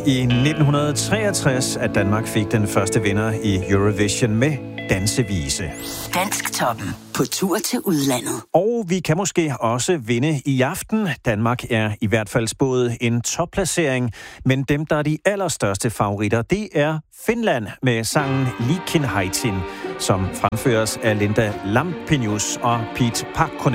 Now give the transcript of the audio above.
I 1963, at Danmark fik den første vinder i Eurovision med Dansevise. Dansktoppen på tur til udlandet. Og vi kan måske også vinde i aften. Danmark er i hvert fald spået en topplacering, men dem, der er de allerstørste favoritter, det er Finland med sangen Liikenheitin, som fremføres af Linda Lampenius og Pete Pakkonen.